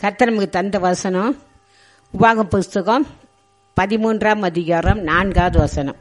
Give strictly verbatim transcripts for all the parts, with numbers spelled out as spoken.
கர்த்தர் நமக்கு தந்த வசனம் உபாகம புஸ்தகம் பதிமூன்றாம் அதிகாரம் நான்காவது வசனம்.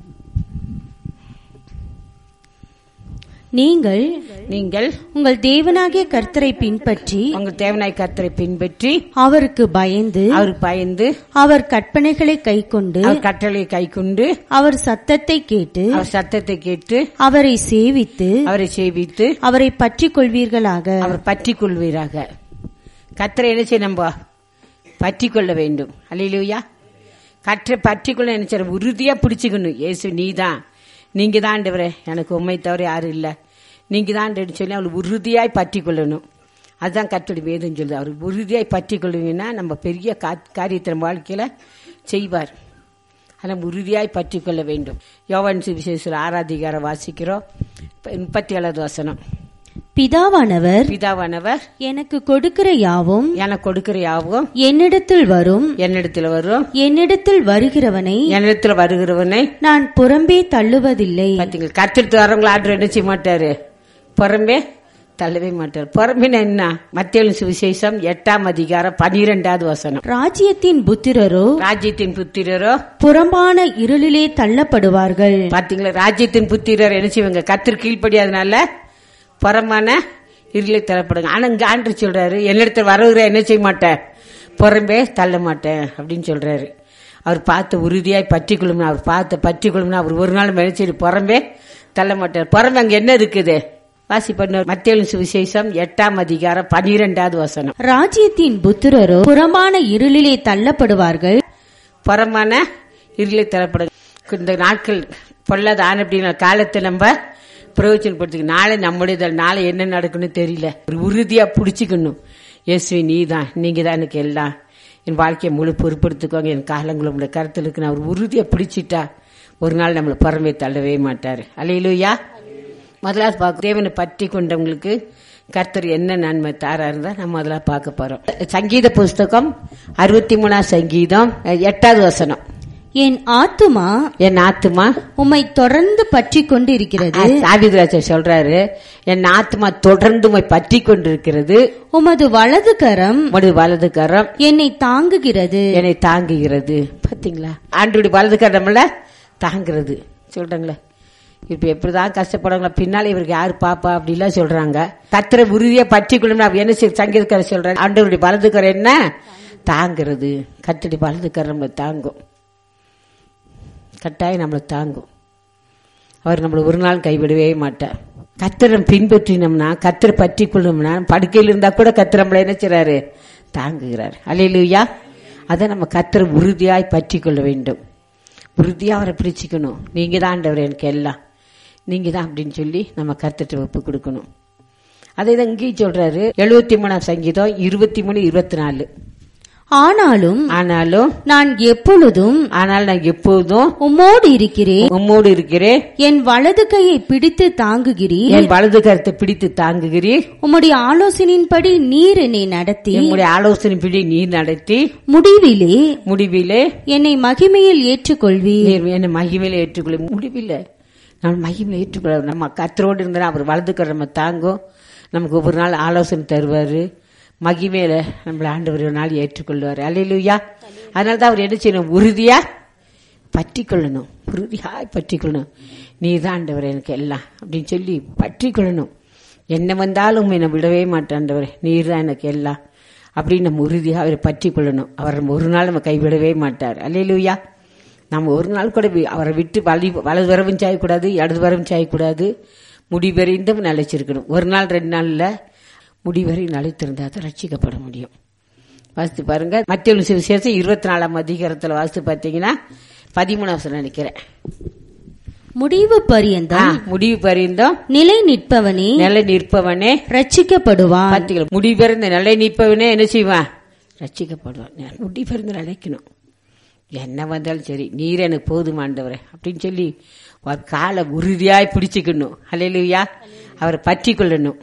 நீங்கள் நீங்கள் உங்கள் தேவனாகிய கர்த்தரை பின்பற்றி உங்கள் தேவனாகிய கர்த்தரை பின்பற்றி அவருக்கு பயந்து அவருக்கு பயந்து அவர் கற்பனைகளை கைக்கொண்டு அவர் கட்டளையை கைக்கொண்டு அவர் சத்தத்தை கேட்டு அவர் சத்தத்தை கேட்டு அவரை சேவித்து அவரை சேவித்து அவரை பற்றிக் கொள்வீர்களாக. அவர் பற்றி கொள்வீராக. கர்த்தரை என்ன செய்ய நம்ம பற்றி கொள்ள வேண்டும். அல்லேலூயா. கர்த்தரை பற்றி கொள்ள நினைச்சாரு உறுதியா பிடிச்சுக்கணும். இயேசு நீதான், நீங்க தான் ஆண்டவரே, எனக்கு உண்மை தவிர யாரும் இல்ல, நீங்க தான் சொல்லி அவளுக்கு உறுதியாய் பற்றி கொள்ளணும். அதுதான் கர்த்தருடைய வேதம் சொல்லுது. அவர் உறுதியாய் பற்றி கொள்வீங்கன்னா நம்ம பெரிய காரியத்தை வாழ்க்கையில செய்வார். அதனால் உறுதியாய் பற்றி கொள்ள வேண்டும். யோவான் சுவிசேஷத்தில் ஆறாதிகாரம் வாசிக்கிறோம், முப்பத்தி ஏழாவது வசனம். பிதாவானவர் பிதாவானவர் எனக்கு கொடுக்கிற யாவும் எனக்கு கொடுக்கிற யாவும் என்னிடத்தில் வரும், என்னிடத்தில் வரும், என்னிடத்தில் வருகிறவனை என்னிடத்தில் வருகிறவனை நான் புறம்பே தள்ளுவதில்லை. பாத்தீங்களா, கர்த்தருக்கு வரவங்களை ஆர்டர் என்ன செய்ய மாட்டாரு, புறம்பே தள்ளவே மாட்டார். புறம்பின என்ன? மத்தேயு சுவிசேஷம் எட்டாம் அதிகாரம் பனிரெண்டாவது வசனம். ராஜ்யத்தின் புத்திரரோ ராஜ்யத்தின் புத்திரரோ புறம்பான இருளிலே தள்ளப்படுவார்கள். பாத்தீங்களா, ராஜ்யத்தின் புத்திரர் என்ன செய்வாங்க, கர்த்தர் கீழ்ப்படியாதனால புறமான இருளை தள்ளப்படுங்க. ஆனா இங்க ஆண்டவர் சொல்றாரு, என்னிடத்தில் வரவுகிற என்ன செய்ய மாட்டேன், புறம்பே தள்ள மாட்டேன் அப்படின்னு சொல்றாரு. அவர் பார்த்து உறுதியாய் பற்றி கொள்ளும்னா, அவர் பார்த்து பற்றி கொள்ளும்னா அவர் ஒரு நாள் மெனச்சிட்டு புறம்பே தள்ள மாட்டார். புறம்பு அங்க என்ன இருக்குது வாசி பண்ண மத்தேயு சுவிசேஷம் எட்டாம் அதிகாரம் பனிரெண்டாவது வசனம். ராஜ்யத்தின் புத்திரரோ புறமான இருளிலே தள்ளப்படுவார்கள். புறமான இருளை தள்ளப்படுங்க. இந்த நாட்கள் பொல்லாத ஆன அப்படிங்கிற காலத்தை நம்ம பிரயோஜனப்படுத்திக்க. நாளை நம்முடைய நாளை என்ன நடக்குன்னு தெரியல. ஒரு உறுதியா பிடிச்சிக்கணும். இயேசுவே நீதான், நீங்க தான் எனக்கு எல்லாம், என் வாழ்க்கையை முழு பொறுப்படுத்திக்கோங்க, என் காலங்களும் உங்களுடைய கருத்தில் இருக்கு. நான் ஒரு உறுதியா பிடிச்சிட்டா ஒரு நாள் நம்மளை புறமே தள்ளவே மாட்டாரு. அல்லேலூயா. முதலாவது பார்க்க தேவனை பற்றி கொண்டவங்களுக்கு கர்த்தர் என்ன நன்மை தாராரு தான் நம்ம அதெல்லாம் பார்க்க போறோம். சங்கீத புஸ்தகம் அறுபத்தி மூணாம் சங்கீதம் எட்டாவது வசனம். என் ஆத்துமா என் ஆத்துமா உம்மை தொடர்ந்து பற்றி கொண்டு இருக்கிறது. தாவீதுராஜர் சொல்றாரு, என் ஆத்துமா தொடர்ந்து உம்மை பற்றி கொண்டிருக்கிறது. உமது வலது கரம் உமது வலது கரம் என்னை தாங்குகிறது என்னை தாங்குகிறது. பாத்தீங்களா, ஆண்டவருடைய வலது கரம்ல தாங்குறது சொல்றாங்களே. இப்ப எப்படிதான் கஷ்டப்படுறாங்களா, பின்னால இவருக்கு யாரு பாப்பா அப்படிலாம் சொல்றாங்க. கர்த்தரை உறுதியா பற்றி கொள்ளும் என்ன சங்கீதக்காரர் சொல்றாங்க, ஆண்டவருடைய வலது கரம் என்ன தாங்குறது. கர்த்தருடைய வலது கரம் நம்மளை தாங்கும், கட்டாயம் நம்மளை தாங்கும். அவர் நம்மளை ஒரு நாள் கைவிடவே மாட்டார். கர்த்தரை பின்பற்றினோம்னா, கர்த்தரை பற்றி கொள்ளணும்னா, படுக்கையில் இருந்தா கூட கர்த்தர் நம்மளை என்ன செய்றாரு, தாங்குகிறார். அல்லேலூயா. அதை நம்ம கர்த்தரை உறுதியாய் பற்றி கொள்ள வேண்டும். உறுதியா அவரை பிடிச்சிக்கணும். நீங்க தான் ஆண்டவர் எனக்கு எல்லாம், நீங்க தான் அப்படின்னு சொல்லி நம்ம கர்த்தரை ஒப்பு கொடுக்கணும். அதை தான் இங்கேயும் சொல்றாரு. எழுபத்தி மூணாம் சங்கீதம் இருபத்தி மூணு இருபத்தி நாலு. ஆனாலும் ஆனாலும் நான் எப்பொழுதும் ஆனால் நான் எப்போதும் உம்மோடு இருக்கிறேன், உம்மோடு இருக்கிறேன். என் வலது கையை பிடித்து தாங்குகிறீர், என் வலது கருத்தை பிடித்து தாங்குகிறீர். உம்முடைய ஆலோசனையின்படி நீர் என்னை நடத்தி, என்னுடைய ஆலோசனைப்படி நீர் நடத்தி, முடிவிலே முடிவிலே என்னை மகிமையில் ஏற்றுக்கொள்வீர். நீர் என்னை மகிமையில ஏற்றுக்கொள்ள. முடிவில்லை நம்ம மகிமையில ஏற்றுக்கொள்ள. நம்ம கர்த்தரோடு இருந்தா அவர் வலது கரை நம்ம தாங்கும். நமக்கு ஒவ்வொரு நாள் ஆலோசனை தருவாரு. மகிமையில நம்மள ஆண்டவர் ஒரு நாள் ஏற்றுக்கொள்வார். அல்லேலூயா. அதனால தான் அவர் என்ன செய்யணும், உறுதியா பற்றி கொள்ளணும். உறுதியாய் பற்றி கொள்ளணும். நீ தான் ஆண்டவர் எனக்கு எல்லாம் அப்படின்னு சொல்லி பற்றி கொள்ளணும். என்ன வந்தாலும் என்னை விடவே மாட்டாண்டவர், நீர் தான் எனக்கு எல்லாம் அப்படின்னு நம்ம உறுதியா அவரை பற்றி கொள்ளணும். அவர் ஒரு நாள் நம்ம கைவிடவே மாட்டார். அல்லேலூயா. நம்ம ஒரு நாள் கூட அவரை விட்டு வலி வலது வரவும் சாயக்கூடாது, இடது வரவும் சாயக்கூடாது. முடிவெறிந்தும் நிலைச்சிருக்கணும். ஒரு நாள் ரெண்டு நாள்ல முடிவரை நிலைத்திருந்தா தான் ரட்சிக்கப்பட முடியும். வாசித்து பாருங்க, மத்தேயு சுவிசேஷம் இருபத்தி நாலாம் அதிகாரத்தில் வாசித்து பார்த்தீங்கன்னா பதிமூணாவது நினைக்கிறேன். முடிவு பரியந்தம் முடிவு பரியந்தம் நிலை நிற்பவனே நிலை நிற்பவனே ரட்சிக்கப்படுவான். பார்த்தீங்களா, முடிவெறிந்த நிலை நிற்பவனே என்ன செய்வான், ரட்சிக்கப்படுவான். முடிவெறிந்து நிலைக்கணும். என்ன வந்தாலும் சரி, நீர் எனக்கு போதுமாண்டவரே அப்படின்னு சொல்லி ஒரு காலை உறுதியாய் பிடிச்சிக்கணும். அல்லேலூயா. அவரை பற்றி கொள்ளணும்.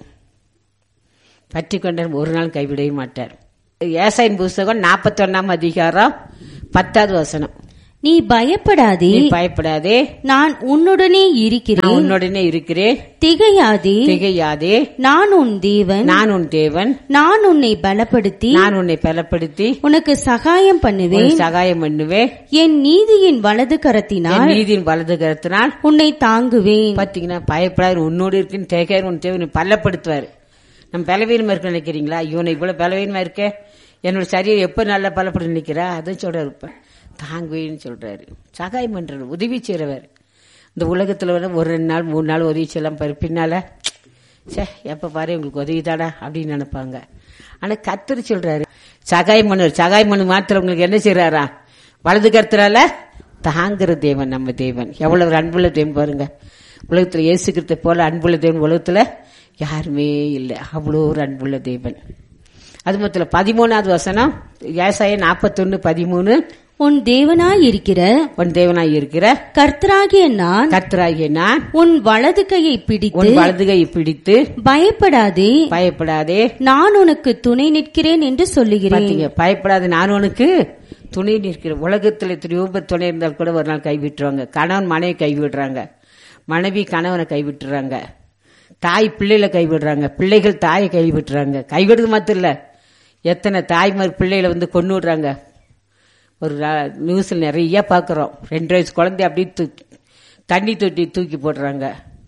பற்றி கொண்ட ஒரு நாள் கைவிடவே மாட்டார். ஏசாயின் புஸ்தகம் நாற்பத்தி ஒன்னாம் அதிகாரம் பத்தாவது வசனம். நீ பயப்படாதே, நீ பயப்படாதே, நான் உன்னுடனே நான் இருக்கிறேன். உன்னுடனே இருக்கிறேன். திகையாதே, திகையாதே, நான் உன் தேவன். நான் உன் தேவன். நான் உன்னை பலப்படுத்தி நான் உன்னை பலப்படுத்தி உனக்கு சகாயம் பண்ணுவேன். உனக்கு சகாயம் பண்ணுவேன். என் நீதியின் வலது என் கரத்தினால் நீதியின் வலது கரத்தினால் உன்னை தாங்குவேன். பாத்தீங்கன்னா, பயப்படாது, உன்னோடு இருக்குன்னு தேக்காரு, உன் தேவனை பலப்படுத்துவாரு. நம்ம பலவீனமா இருக்க நினைக்கிறீங்களா? இவனை இவ்வளவு பலவீனமா இருக்க, என்னோட சரீரம் எப்ப நல்லா பலப்பட்டு நிக்கிறா, அதான் சொல்றாரு. இப்ப தாங்குவேன்னு சொல்றாரு. சகாயம் பண்றாரு, உதவி செய்றவர். இந்த உலகத்துல வந்து ஒரு ரெண்டு நாள் மூணு நாள் உதவி செய்யலாம் பாரு, பின்னால சே எப்ப பாரு உங்களுக்கு உதவி தாடா அப்படின்னு நினைப்பாங்க. ஆனா கர்த்தர் சொல்றாரு சகாயம் பண்ணுவார். சகாயம் பண்ணு மாத்திரம் உங்களுக்கு என்ன செய்யறாரா? வலது கருத்துறால தாங்குற தேவன் நம்ம தேவன். எவ்வளவு ஒரு அன்புள்ள தேவன் பாருங்க. உலகத்துல இயேசு கிறிஸ்து போல அன்புள்ள தேவன் உலகத்துல யாருமே இல்லை. அவ்வளோ ஒரு அன்புள்ள தேவன். அது மொத்தம் பதிமூணாவது வசனம், ஏசாயா நாற்பத்தொன்னு பதிமூணு. உன் தேவனாய் இருக்கிற உன் தேவனாய் இருக்கிற கர்த்தராகிய நான் கர்த்தராகிய நான் உன் வலது கையை பிடித்து உன் வலது கையை பிடித்து பயப்படாதே, பயப்படாதே, நான் உனக்கு துணை நிற்கிறேன் என்று சொல்லுகிறேன். பாத்தீங்க, பயப்படாது, நான் உனக்கு துணை நிற்கிறேன். உலகத்துல எத்தனையோ பேர் துணை இருந்தால் கூட ஒரு நாள் கைவிட்டுருவாங்க. கணவன் மனைவி கைவிடுறாங்க, மனைவி கணவனை கைவிட்டுறாங்க, தாய் பிள்ளைகளை கைவிடுறாங்க, பிள்ளைகள் தாயை கைவிட்டுறாங்க. கைவிடுறது மாத்திரம் இல்ல, எத்தனை தாய்மார் பிள்ளைகளை வந்து கொண்டு விடுறாங்க. ஒரு நியூஸ்ல நிறைய பாக்குறோம். ரெண்டு வயசு குழந்தை அப்படியே தூக்கி தண்ணி தொட்டி தூக்கி போடுறாங்க.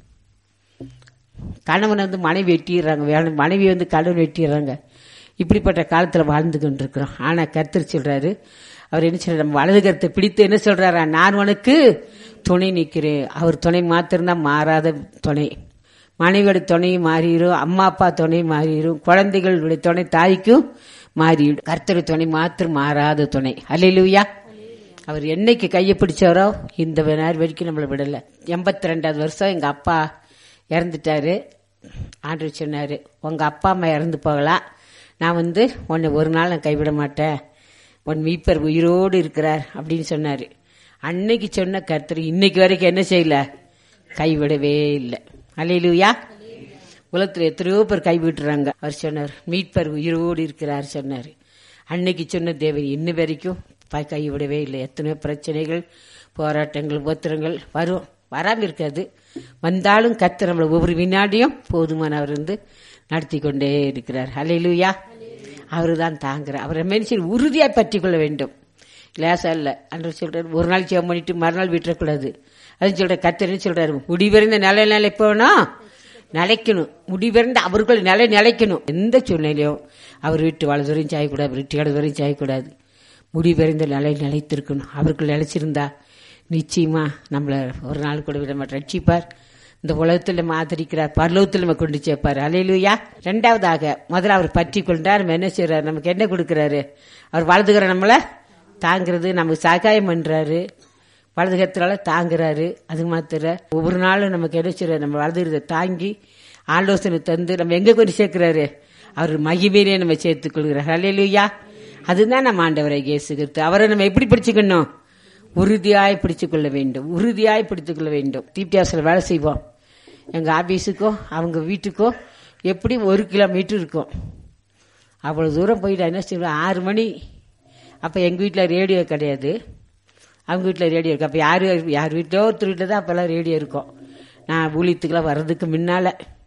கணவன் வந்து மனைவி வெட்டிடுறாங்க, மனைவி வந்து கணவன் வெட்டிடுறாங்க. இப்படிப்பட்ட காலத்துல வாழ்ந்து கொண்டு இருக்கிறோம். ஆனா கர்த்தர் சொல்றாரு, அவர் என்ன சொல்றாரு, நம்ம வலது கருத்தை பிடித்து என்ன சொல்றாரா, நான் உனக்கு துணை நிற்கிறேன். அவர் துணை மாத்திரம்தான் மாறாத துணை. மனைவியோட துணையும் மாறிடும், அம்மா அப்பா துணை மாறிடும், குழந்தைகளுடைய துணை தாய்க்கும் மாறிடும். கர்த்தர் துணை மாத்திரம் மாறாத துணை. அல்லேலூயா. அவர் என்னைக்கு கையை பிடிச்சாரோ இந்த நேரம் வரைக்கும் நம்மளை விடல. எண்பத்தி ரெண்டாவது வருஷம் எங்க அப்பா இறந்துட்டாரு. ஆண்டவர் சொன்னாரு, உங்க அப்பா அம்மா இறந்து போகலாம், நான் வந்து உன்னை ஒரு நாள் நான் கைவிட மாட்டேன், உன் மீட்பர் உயிரோடு இருக்கிறார் அப்படின்னு சொன்னாரு. அன்னைக்கு சொன்ன கர்த்தர் இன்னைக்கு வரைக்கும் என்ன செய்யல, கைவிடவே இல்லை. அல்லேலூயா. உலகத்துல எத்தனையோ பேர் கைவிட்டுறாங்க. அவர் சொன்னார், மீட்பர் உயிரோடு இருக்கிறார் சொன்னாரு. அன்னைக்கு சொன்ன தேவன் இன்னும் வரைக்கும் கைவிடவே இல்லை. எத்தனையோ பிரச்சனைகள், போராட்டங்கள், உபத்திரங்கள் வரும், வராம இருக்காது. வந்தாலும் கர்த்தர் நம்மள ஒவ்வொரு வினாடியும் போதுமானவர் வந்து நடத்தி கொண்டே இருக்கிறார். அல்லேலூயா. அவரு தான் தாங்குறார். அவரை மனுஷன் உறுதியாய் பற்றி கொள்ள வேண்டும். லேசா இல்ல. அன்று சொல்றாரு, ஒரு நாள் ஜெபம் பண்ணிட்டு மறுநாள் விட்டுறக்கூடாது. அது சொல்ற கர்த்தர் சொல்றாரு, முடிவறிந்த நிலை நிலைப்போனா நிலைக்கணும். முடிவறிந்த அவர்கள் நிலை நிலைக்கணும். எந்த சூழ்நிலையும் அவர் வீட்டு வலதுவரையும் சாயக்கூடாது, அவர் வீட்டு இடதுவரையும் சாயக்கூடாது. முடிவறிந்த நிலை நிலைத்திருக்கணும். அவர்கள் நிலைச்சிருந்தா நிச்சயமா நம்மள ஒரு நாள் கூட விட மாட்டோம். ரட்சிப்பார். இந்த உலகத்தில் நம்ம ஆதரிக்கிறார், பரலோகத்தில் நம்ம கொண்டு சேர்ப்பார். அல்லேலூயா. ரெண்டாவதாக முதல்ல அவர் பற்றி கொண்டார். நம்ம என்ன செய்யறாரு, நமக்கு என்ன கொடுக்கிறாரு, அவர் வலதுகிற நம்மள தாங்கிறது, நமக்கு சகாயம் பண்றாரு, வலதுகத்தினால தாங்குறாரு. அது மாத்திர ஒவ்வொரு நாளும் நமக்கு என்ன செய்யறாரு, நம்ம வலதுகிறத தாங்கி ஆலோசனை தந்து நம்ம எங்க கொண்டு சேர்க்கிறாரு, அவர் மகிமையிலே நம்ம சேர்த்துக் கொள்கிறார். அல்லேலூயா. அதுதான் நம்ம ஆண்டவரை இயேசு கிறிஸ்து. அவரை நம்ம எப்படி பிடிச்சுக்கணும், உறுதியாய் பிடிச்சுக் கொள்ள வேண்டும், உறுதியாய் பிடித்துக் கொள்ள வேண்டும். தீப்தியாசில வேலை செய்வோம். எங்க ஆபீஸுக்கோ அவங்க வீட்டுக்கோ எப்படி ஒரு கிலோமீட்டர் இருக்கும். அவ்வளவு தூரம் போயிட்டு என்ன செய்வோம், ஆறு மணி. அப்ப எங்க வீட்டுல ரேடியோ கிடையாது, அவங்க வீட்டுல ரேடியோ இருக்கு. அப்ப யாரு யார் வீட்டிலோ ஒருத்தர் வீட்டுல தான் அப்பெல்லாம் ரேடியோ இருக்கும். நான் ஊழியத்துக்கெல்லாம் வர்றதுக்கு முன்னால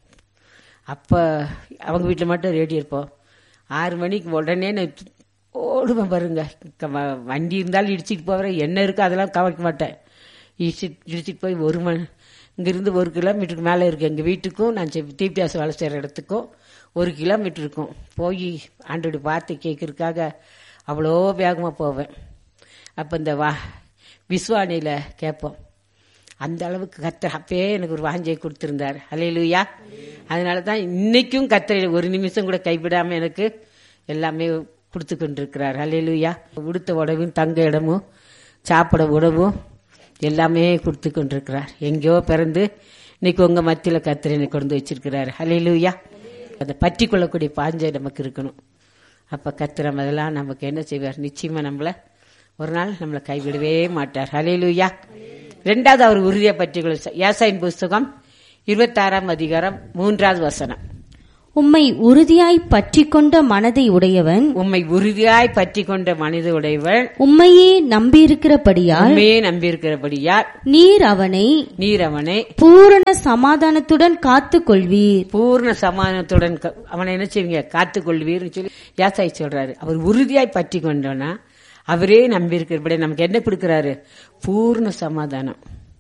அப்ப அவங்க வீட்டுல மட்டும் ரேடியோ இருப்போம். ஆறு மணிக்கு உடனே ஓடுவேன் பாருங்க. வண்டி இருந்தாலும் இடிச்சிட்டு போவேன், என்ன இருக்கு அதெல்லாம் கவனிக்க மாட்டேன். இடிச்சிட்டு இடிச்சிட்டு போய் ஒரு மணி இங்கிருந்து ஒரு கிலோமீட்டருக்கு மேலே இருக்கு எங்கள் வீட்டுக்கும் நான் தீப்தியாசம் வேலை செய்கிற இடத்துக்கும் ஒரு கிலோமீட்டர் இருக்கும். போய் ஆண்டோடைய வார்த்தை கேட்கறதுக்காக அவ்வளோ வேகமாக போவேன். அப்போ இந்த வா விஸ்வானியில் கேட்போம். அந்த அளவுக்கு கர்த்தர் அப்பயே எனக்கு ஒரு வாஞ்சையை கொடுத்துருந்தார். அல்லேலூயா. அதனால தான் இன்னைக்கும் கர்த்தர் ஒரு நிமிஷம் கூட கைவிடாமல் எனக்கு எல்லாமே கொடுத்து கொண்டிருக்கிறார். அல்லேலூயா. உடுத்த உடவும் தங்க இடமும் சாப்பிட உணவும் எல்லாமே கொடுத்து கொண்டிருக்கிறார். எங்கேயோ பிறந்து இன்னைக்கு உங்க மத்தியில கர்த்தர் என்னை கொண்டு வச்சிருக்கிறார். அல்லேலூயா. அதை பற்றி கொள்ளக்கூடிய பாஞ்சை நமக்கு இருக்கணும். அப்ப கர்த்தர் அதெல்லாம் நமக்கு என்ன செய்வார், நிச்சயமா நம்மள ஒரு நாள் நம்மளை கைவிடவே மாட்டார். அல்லேலூயா. ரெண்டாவது அவர் உறுதியை பற்றி கொள்ள ஏசாயின் புஸ்தகம் இருபத்தி ஆறாம் அதிகாரம் மூன்றாவது வசனம். உம்மை உறுதியாய் பற்றிக் கொண்ட மனதை உடையவன் உம்மை உறுதியாய் பற்றி கொண்ட மனித உடையவன் உம்மையே நம்பியிருக்கிறபடியால் உண்மையே நம்பியிருக்கிறபடியால் நீர் அவனை நீர் அவனை பூரண சமாதானத்துடன் காத்துக் கொள்வீர். பூர்ண சமாதானத்துடன் க- அவனை என்ன செய்வீங்க? காத்துக் கொள்வீர்னு சொல்லி யாசாய் சொல்றாரு. அவர் உறுதியாய் பற்றி கொண்டோன்னா அவரே நம்பியிருக்கிறபடி நமக்கு என்ன கொடுக்கிறாரு? பூர்ண சமாதானம்.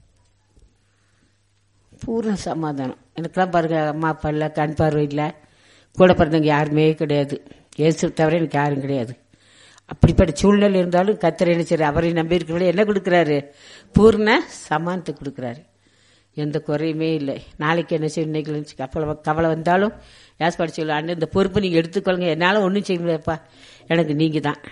பூர்ண சமாதானம். எனக்குலாம் பாருங்க, அம்மா அப்பா இல்லை, கண் பார்வை இல்லை, கூட பிறந்தவங்க யாருமே கிடையாது, இயேசு தவிர எனக்கு யாரும் கிடையாது. அப்படிப்பட்ட சூழ்நிலை இருந்தாலும் கர்த்தர் என்ன செய்றாரு? அவரை நம்பி இருக்கிறவங்களே என்ன கொடுக்குறாரு? பூர்ண சமானத்தை கொடுக்குறாரு. எந்த குறையுமே இல்லை. நாளைக்கு என்ன செய்யும்? இன்னைக்கு கவலை கவலை வந்தாலும் யாஸ் படிச்சு அண்ணன் இந்த பொறுப்பு நீங்கள் எடுத்துக்கொள்ளுங்க, என்னால் ஒன்றும் செய்ய முடியாதுப்பா, எனக்கு நீங்கள் தான்.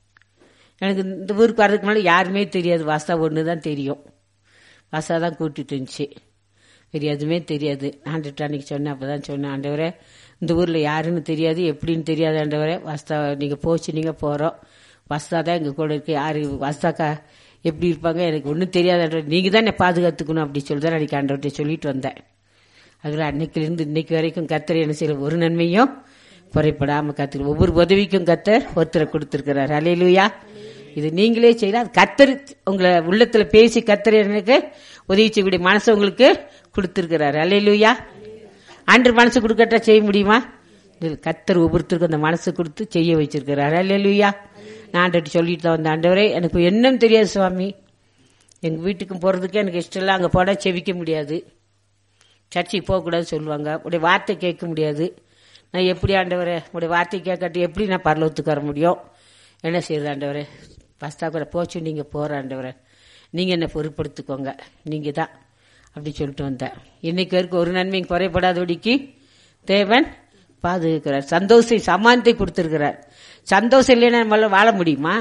எனக்கு இந்த ஊருக்கு வர்றதுக்கு முன்னாடி யாருமே தெரியாது, வாசா ஒன்று தான் தெரியும். வாசா தான் கூட்டிட்டு இருந்துச்சு, வேறு எதுவுமே தெரியாது. ஆண்டுட்டு அன்னைக்கு சொன்னேன், அப்போ தான் சொன்னேன், ஆண்டவரே இந்த ஊரில் யாருன்னு தெரியாது, எப்படின்னு தெரியாது ஆண்டவரே, வாஸ்தா நீங்கள் போச்சு, நீங்கள் போகிறோம், வாஸ்தா தான் எங்கள் கூட இருக்கு, யார் வாஸ்தாக்கா எப்படி இருப்பாங்க எனக்கு ஒன்றும் தெரியாது ஆண்டவர், நீங்கள் தான் என்னை பாதுகாத்துக்கணும் அப்படி சொல்லி தான் அன்றைக்கி ஆண்டவர்கிட்ட சொல்லிட்டு வந்தேன். அதில் அன்னைக்கிலிருந்து இன்னைக்கு வரைக்கும் கர்த்தர் என்ன செய்யற ஒரு நன்மையும் குறைப்படாமல் கர்த்தர் ஒவ்வொரு உதவிக்கும் கர்த்தர் ஒருத்தரை கொடுத்துருக்கிறார். அல்லேலூயா. இது நீங்களே செய்யலாம். அது கர்த்தர் உங்களை உள்ளத்துல பேசி கர்த்தர் எனக்கு உதவி செய்யக்கூடிய மனசை உங்களுக்கு கொடுத்திருக்கிறாரு. அல்லேலூயா. ஆண்டவர் மனசு கொடுக்கட்டா செய்ய முடியுமா? கர்த்தர் ஒவ்வொருத்தருக்கும் அந்த மனசு கொடுத்து செய்ய வச்சிருக்கிறாரு. அல்லேலூயா. நான் ஆண்டவர்கிட்ட சொல்லிட்டு தான் வந்தேன், ஆண்டவரே எனக்கு என்னன்னு தெரியாது சுவாமி, எங்க வீட்டுக்கும் போறதுக்கு எனக்கு இஷ்டம் இல்லை, அங்க போட செவிக்க முடியாது, சர்ச்சைக்கு போகக்கூடாது சொல்லுவாங்க, உடைய வார்த்தை கேட்க முடியாது, நான் எப்படி ஆண்டவரே உடைய வார்த்தை கேட்கட்டு எப்படி நான் பரலோகத்துக்கு வர முடியும்? என்ன செய்யுது ஆண்டவரே? பஸ்தா கூட போச்சு, நீங்கள் போகிற ஆண்டவரே, நீங்கள் என்னை பொறுப்படுத்திக்கோங்க, நீங்கள் தான் அப்படி சொல்லிட்டு வந்தேன். இன்னைக்கு வரைக்கும் ஒரு நன்மையும் குறைபடாதபடிக்கு தேவன் பாதுகாக்கிறார். சந்தோஷம் சமாதானத்தை கொடுத்துருக்கிறார். சந்தோஷம் இல்லைன்னா நம்மளால வாழ முடியுமா?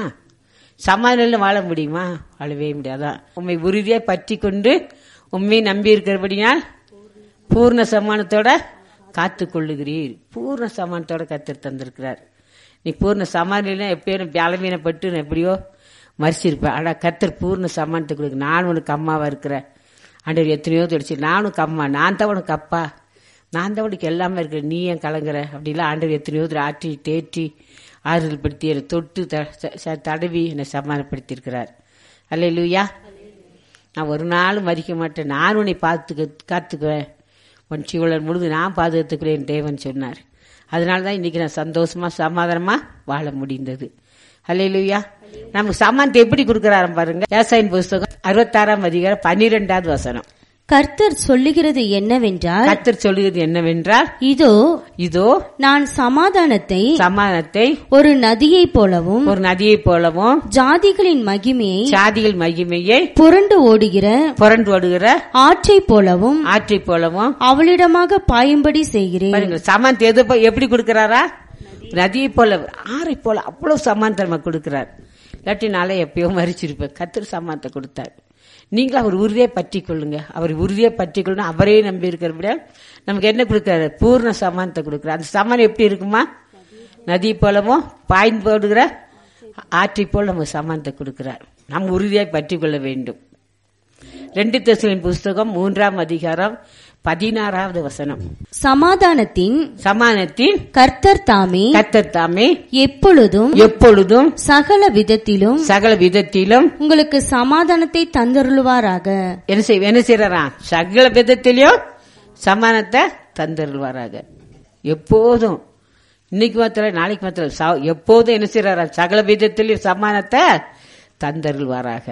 சமாதானம் வாழ முடியுமா? வாழவே முடியாதான். உண்மை உறுதியாக பற்றி கொண்டு உண்மையை நம்பி இருக்கிறபடினால் பூர்ண சமானத்தோட காத்து கொள்ளுகிறீர். பூர்ண சமானத்தோட கத்தர் தந்திருக்கிறார். நீ பூர்ண சமாதானம் எப்பயும் பலவீனப்பட்டு எப்படியோ மறிச்சிருப்பேன். ஆனால் கத்தர் பூர்ண சமானத்தை கொடுக்கு. நான் உனக்கு அம்மாவா இருக்கிறேன் ஆண்டவர், எத்தனையோ தொடிச்சு நானும் அம்மா, நான் தான் உனக்கு அப்பா, நான் தான் உனக்கு எல்லாமே இருக்கிறேன், நீ ஏன் கலங்குற அப்படிலாம் ஆண்டவர் எத்தனையோ ஆற்றி தேற்றி ஆறுதல் படுத்தி என்னை தொட்டு தடவி என்னை சமாதானப்படுத்தியிருக்கிறார். அல்லேலூயா. நான் ஒரு நாளும் மறிக்க மாட்டேன், நான் உன்னை பார்த்துக்க காத்துக்குவேன், உன் சீவலர் முழுது நான் பாதுகாத்துக்கிறேன் தேவன் சொன்னார். அதனால தான் இன்னைக்கு நான் சந்தோஷமா சமாதானமா வாழ முடிந்தது. அல்லேலூயா. நமக்கு சமாதானத்தை எப்படி கொடுக்கிறாரு பாருங்க. ஏசாயின் புஸ்தகம் அறுபத்தாறாம் அதிகாரம் பன்னிரெண்டாவது வசனம். கர்த்தர் சொல்லுகிறது என்னவென்றால் கர்த்தர் சொல்லுகிறது என்னவென்றால் இதோ இதோ நான் சமாதானத்தை சமாதானத்தை ஒரு நதியை போலவும் ஒரு நதியை போலவும் ஜாதிகளின் மகிமையை சாதிகள் மகிமையை புரண்டு ஓடுகிற புரண்டு ஓடுகிற ஆற்றை போலவும் ஆற்றை போலவும் அவளிடமாக பாயும்படி செய்கிறேன். பாருங்க, சமாதானத்தை எது எப்படி கொடுக்கிறாரா? நதியை போல, ஆறை போல, அவ்வளவு சமாதானத்தை கொடுக்கிறார். இல்லாட்டி நாளை எப்பயோ மறிச்சிருப்பேன். கர்த்தர் சமாதானத்தை கொடுத்தார். நீங்களும் அவர் உறுதியை பற்றி கொள்ளுங்க. அவர் உறுதியை பற்றி கொள்ளணும். அவரே நம்பி இருக்கிற நமக்கு என்ன கொடுக்கிறாரு? பூர்ண சமாதானத்தை கொடுக்கிறார். அந்த சமாதானம் எப்படி இருக்குமா? நதி போலவும் பாய்ந்து போடுகிற ஆற்றை போல் நமக்கு சமாதானத்தை கொடுக்கிறார். நம்ம உறுதியாய் பற்றி கொள்ள வேண்டும். ரெண்டு தெசலோனிக்கேயர் புஸ்தகம் மூன்றாம் அதிகாரம் பதினாறாவது வசனம். சமாதானத்தின் சமாதானத்தின் கர்த்தர் தாமே கர்த்தர் தாமே எப்பொழுதும் எப்பொழுதும் சகல விதத்திலும் சகல விதத்திலும் உங்களுக்கு சமாதானத்தை தந்தருளுவாராக. என்ன செய் என்ன செய்யறா? சகல விதத்திலும் சமாதானத்தை தந்தருள்வாராக. எப்போதும், இன்னைக்கு மாத்திரம் நாளைக்கு மாத்திரம் எப்போதும் என்ன செய்யறாரா? சகல விதத்திலும் சமாதானத்தை தந்தருள்வாராக.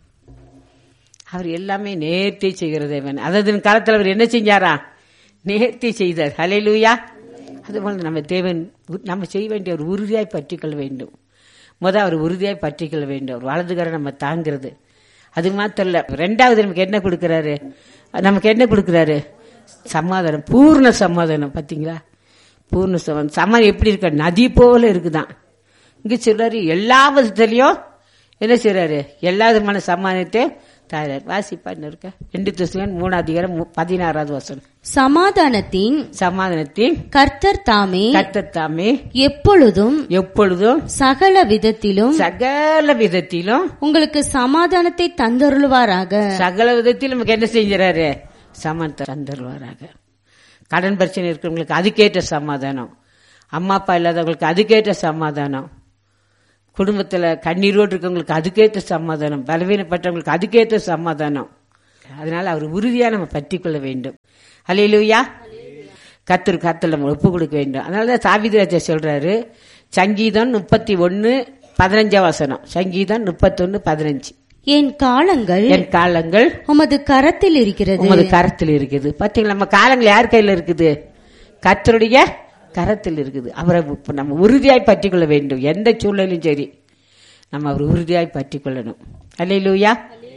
அவர் எல்லாமே நேர்த்தி செய்கிறது. அதாவது காலத்தில் அவர் என்ன செஞ்சாரா? நேர்த்தி செய்தார். ஹல்லேலூயா. அதுபோல நம்ம தேவன் நம்ம செய்ய வேண்டிய ஒரு உறுதியாய் பற்றிக்கொள்ள வேண்டும். முதல் அவர் உறுதியாய் பற்றிக்கொள்ள வேண்டும். ஒரு வலதுகரை நம்ம தாங்கிறது. அது மாத்திரம் இல்ல, ரெண்டாவது நமக்கு என்ன கொடுக்கிறாரு? நமக்கு என்ன கொடுக்கிறாரு? சமாதானம், பூர்ண சமாதானம். பாத்தீங்களா? பூர்ண சமாதானம். சமாதானம் எப்படி இருக்க? நதி போல இருக்குதான். இங்க சொல்றாரு எல்லா விதத்திலையும் என்ன செய்யறாரு? எல்லா விதமான சமாதானத்தை தாயார். வாசிப்பா இருக்க ரெண்டு தெசலோனிக்கேயர் மூணாவது அதிகாரம் பதினாறாவது வசனம். சமாதானத்தின் சமாதானத்தின் கர்த்தர் தாமே கர்த்தர் தாமே எப்பொழுதும் எப்பொழுதும் சகல விதத்திலும் சகல விதத்திலும் உங்களுக்கு சமாதானத்தை தந்தருளுவாராக. சகல விதத்திலும் நமக்கு என்ன செஞ்சாரு? சமாதானத்தை தந்தருள்வாராக. கடன் பிரச்சனை இருக்கிறவங்களுக்கு அதுக்கேற்ற சமாதானம், அம்மா அப்பா இல்லாதவங்களுக்கு அதுக்கேற்ற சமாதானம், குடும்பத்துல கண்ணீரோடு இருக்கவங்களுக்கு அதுக்கேற்ற சமாதானம், பலவீனப்பட்டவங்களுக்கு அதுக்கேற்ற சமாதானம். அதனால அவர் உறுதியா நம்ம பற்றி கொள்ள வேண்டும். அல்லேலூயா. கர்த்தர் கர்த்தர் நம்ம ஒப்பு கொடுக்க வேண்டும். அதனாலதான் தாவீது சொல்றாரு, சங்கீதம் முப்பத்தி ஒன்னு பதினஞ்சாம் வசனம். சங்கீதம் முப்பத்தி ஒன்னு பதினஞ்சு. என் காலங்கள் என் காலங்கள் உமது கரத்தில் இருக்கிறது. உமது கரத்தில் இருக்குது. பாத்தீங்களா, நம்ம காலங்கள் யார் கையில இருக்குது? கர்த்தருடைய கரத்தில் இருக்குது. அவரை நம்ம உறுதியாய் பற்றி கொள்ள வேண்டும். எந்த சூழ்நிலையும் சரி நம்ம அவர் உறுதியாய் பற்றி கொள்ளணும். அல்லேலூயா.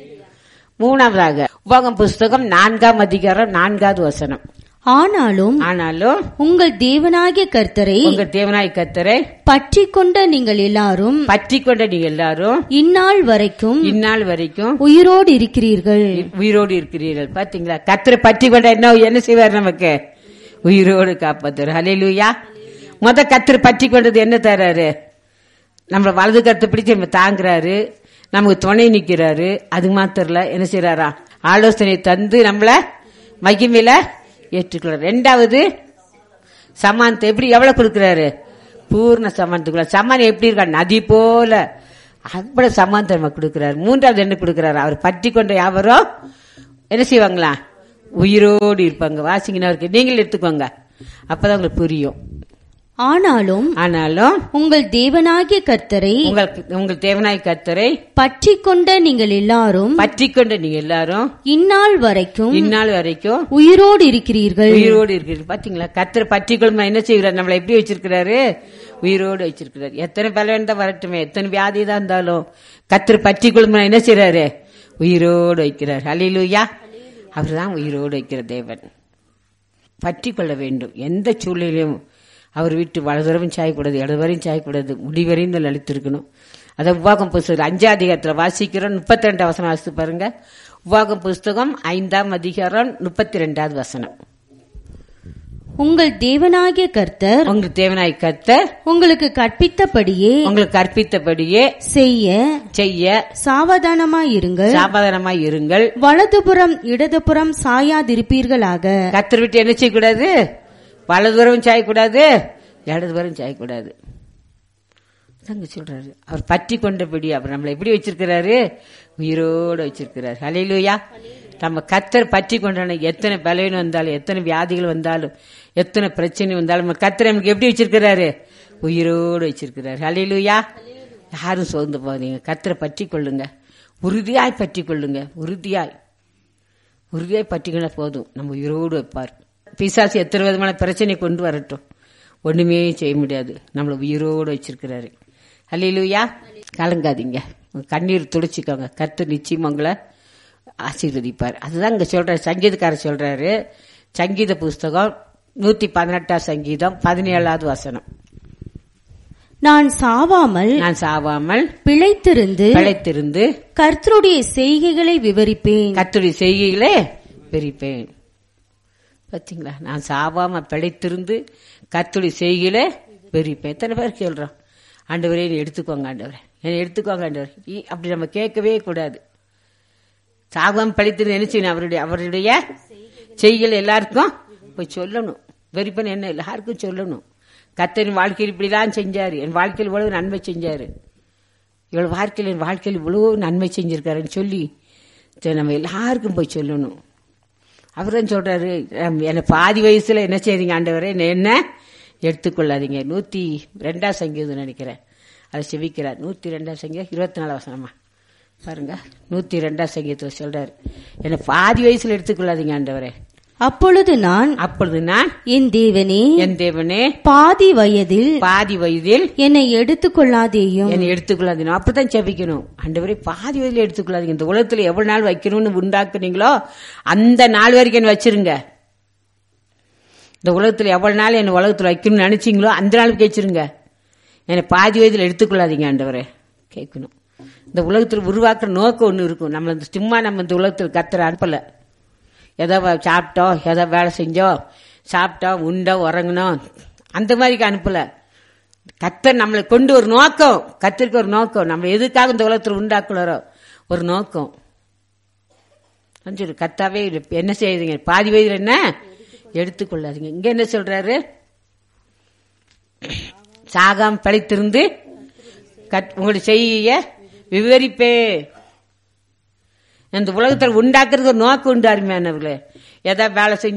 மூணாவதாக உபாகமம் புஸ்தகம் நான்காம் அதிகாரம் நான்காவது வசனம். ஆனாலும் ஆனாலும் உங்கள் தேவனாகிய கர்த்தரை உங்க தேவனாய் கர்த்தரை பற்றி கொண்ட நீங்கள் எல்லாரும் பற்றி கொண்ட நீங்க எல்லாரும் இந்நாள் வரைக்கும் இந்நாள் வரைக்கும் உயிரோடு இருக்கிறீர்கள். உயிரோடு இருக்கிறீர்கள். பாத்தீங்களா, கர்த்தரை பற்றி கொண்ட என்ன என்ன செய்வார்? நமக்கு உயிரோடு காப்பாத்துறாரு. அல்லேலூயா. முத கர்த்தர் பற்றி கொண்டது என்ன தர்றாரு? நம்மள வலது கருத்தை பிடிச்சு நம்ம தாங்குறாரு, நமக்கு துணை நிக்கிறாரு. அது மாத்திரல, என்ன செய்யறாரா? ஆலோசனை தந்து நம்மள மகிமையில ஏற்றுக்கிறார். ரெண்டாவது சமானத்தை எப்படி எவ்வளவு கொடுக்கிறாரு? பூர்ண சமானத்துக்குள்ள. சமானம் எப்படி இருக்கா? நதி போல அப்படி சமானத்தை நம்ம கொடுக்கிறாரு. மூன்றாவது என்ன கொடுக்கிறாரு? அவர் பற்றி கொண்ட யாவரோ என்ன செய்வாங்களா? உயிரோடு இருப்பாங்க. வாசிங்கன்னா இருக்கு, நீங்களும் எடுத்துக்கோங்க, அப்பதான் உங்களுக்கு புரியும். ஆனாலும் ஆனாலும் உங்கள் தேவனாகிய கர்த்தரை உங்களுக்கு உங்கள் தேவனாய் கர்த்தரை பற்றி கொண்ட நீங்கள் எல்லாரும் பற்றி கொண்ட நீங்க எல்லாரும் இந்நாள் வரைக்கும் இந்நாள் வரைக்கும் உயிரோடு இருக்கிறீர்கள். உயிரோடு இருக்கிறீர்கள். பாத்தீங்களா, கர்த்தரை பற்றி கொள்ளுமா என்ன செய்கிறார்? நம்மளை எப்படி வச்சிருக்கிறாரு? உயிரோடு வச்சிருக்கிறார். எத்தனை பலவீனம் தான் வரட்டுமே, எத்தனை வியாதி தான் இருந்தாலும் கர்த்தரை பற்றி கொள்ளுமா என்ன செய்யறாரு? உயிரோடு வைக்கிறார். அல்லேலூயா. அவர் தான் உயிரோடு வைக்கிற தேவன். பற்றி கொள்ள வேண்டும். எந்த சூழ்நிலையும் அவர் வீட்டு வலதுவரையும் சாயக்கூடாது, இடதுவரையும் சாயக்கூடாது, முடிவரையும் அழித்திருக்கணும். அதை உபாகம் புஸ்தகம் அஞ்சாம் அதிகாரத்தில் வாசிக்கிறோம். முப்பத்தி ரெண்டாம் வசனம் வாசித்து பாருங்க. உபாகம் புஸ்தகம் ஐந்தாம் அதிகாரம் முப்பத்தி ரெண்டாவது வசனம். உங்கள் தேவனாகிய கர்த்தர் உங்கள் தேவனாய் கர்த்தர் உங்களுக்கு கற்பித்தபடியே உங்களுக்கு கற்பித்தபடியே செய்ய செய்ய சாவதானமாயிருங்கள். சாவதானமாய் இருங்கள். வலதுபுறம் இடதுபுறம் சாயாதிருப்பீர்களாக. கர்த்தர் விட்டு என்ன செய்யக்கூடாது? வலதுபுறம் சாயக்கூடாது, இடதுபுறம் சாயக்கூடாது. தங்க சொல்றாரு. அவர் பற்றி கொண்டபடி அவர் நம்மளை எப்படி வச்சிருக்கிறாரு? உயிரோடு வச்சிருக்கிறார். அல்லேலூயா. நம்ம கர்த்தர் பற்றி கொண்டான எத்தனை பலவீனம் வந்தாலும், எத்தனை வியாதிகள் வந்தாலும், எத்தனை பிரச்சனை வந்தாலும் நம்ம கர்த்தர் நமக்கு எப்படி வச்சிருக்கிறாரு? உயிரோடு வச்சிருக்கிறாரு. அல்லேலூயா. யாரும் சோர்ந்து போறீங்க, கர்த்தரை பற்றி கொள்ளுங்க, உறுதியாய் பற்றி கொள்ளுங்க. உறுதியாய் உறுதியாய் பற்றிக்கொள்ள போதும், நம்ம உயிரோடு வைப்பார். பிசாசு எத்தனை விதமான பிரச்சனை கொண்டு வரட்டும், ஒண்ணுமே செய்ய முடியாது. நம்மள உயிரோடு வச்சிருக்கிறாரு. அல்லேலூயா. கலங்காதீங்க, கண்ணீர் துடைச்சிக்கோங்க. கர்த்தர் நிச்சயம் உங்களை ஆசீர்வதிப்பார். அதுதான் இங்க சொல்றாரு. சங்கீதக்காரர் சொல்றாரு, சங்கீத புஸ்தகம் நூத்தி பதினெட்டாம் சங்கீதம் பதினேழாவது வசனம். நான் சாவாமல் நான் சாவாமல் பிழைத்திருந்து பிழைத்திருந்து கர்த்தருடைய செய்கைகளை விவரிப்பேன். கர்த்தருடைய செய்கைகளே விவரிப்பேன். பாத்தீங்களா, நான் சாவாம பிழைத்திருந்து கர்த்தருடைய செய்கையிலே விவரிப்பேன். எத்தனை பேர் சொல்றோம், ஆண்டவரே என்னை எடுத்துக்கோங்க, ஆண்டவரே என்னை எடுத்துக்கோங்க ஆண்டவர். அப்படி நம்ம கேட்கவே கூடாது. சாகாம பிழைத்திருந்து என்ன செய்யணும்? அவருடைய அவருடைய செய்கைகள் எல்லாருக்கும் போய் சொல்லணும். வெறிப்பன் என்ன எல்லாருக்கும் சொல்லணும். கர்த்தரின் வாழ்க்கையில் இப்படிலாம் செஞ்சாரு, என் வாழ்க்கையில் இவ்வளவு நன்மை செஞ்சாரு, இவ்வளவு வாழ்க்கையில் என் வாழ்க்கையில் இவ்வளவு நன்மை செஞ்சிருக்காருன்னு சொல்லி நம்ம எல்லாருக்கும் போய் சொல்லணும். அவர் தான் சொல்றாரு, என்ன பாதி வயசுல என்ன செய்றீங்க ஆண்டவரே, என்ன எடுத்துக்கொள்ளாதீங்க. நூத்தி ரெண்டாம் சங்கீதம் நினைக்கிறேன், அதை செவிக்கிறார். நூத்தி ரெண்டாம் சங்கீதம் இருபத்தி நாலு வசனமா பாருங்க. நூத்தி ரெண்டாம் சங்கீதத்தில் சொல்றாரு, என்ன பாதி வயசுல எடுத்துக்கொள்ளாதீங்க ஆண்டவரே. அப்பொழுது நான் அப்பொழுது நான் என் தேவனே என் தேவனே பாதி வயதில் பாதி வயதில் என்னை எடுத்துக்கொள்ளாதேயும். என்னை எடுத்துக்கொள்ளாதீங்க. அப்படித்தான் செபிக்கணும். ஆண்டவரே பாதி வயதில் எடுத்துக்கொள்ளாதீங்க. இந்த உலகத்துல எவ்வளவு நாள் வைக்கணும்னு உண்டாக்குனீங்களோ அந்த நாள் வரைக்கும் என்ன வச்சிருங்க. இந்த உலகத்துல எவ்வளவு நாள் என்ன உலகத்துல வைக்கணும்னு நினைச்சீங்களோ அந்த நாளுக்கு வச்சிருங்க. என்னை பாதி வயதில் எடுத்துக்கொள்ளாதீங்க ஆண்டவரே கேட்கணும். இந்த உலகத்தில் உருவாக்குற நோக்கம் ஒண்ணு இருக்கும். நம்ம சும்மா நம்ம இந்த உலகத்தில் கர்த்தரை அனுப்பல. ஏதோ சாப்பிட்டோம், ஏதோ வேலை செஞ்சோம், சாப்பிட்டோம், உண்டோம், உறங்கணும், அந்த மாதிரிக்கு அனுப்பல. கர்த்தர் நம்மளை கொண்டு ஒரு நோக்கம், கர்த்தருக்கு ஒரு நோக்கம். நம்ம எதுக்காக இந்த உலகத்தில் உண்டாக்குறோ ஒரு நோக்கம். கர்த்தாவே என்ன செய்யுதுங்க, பாதி வயதில் என்ன எடுத்துக்கொள்ளாதீங்க. இங்க என்ன சொல்றாரு? சாகாம பழித்திருந்து உங்களுடைய செய்ய விவரிப்பே. இந்த உலகத்தில் உண்டாக்குறது ஒரு நோக்கம் உண்டு. அருமையானவர்களே, எதா வேலை செஞ்சு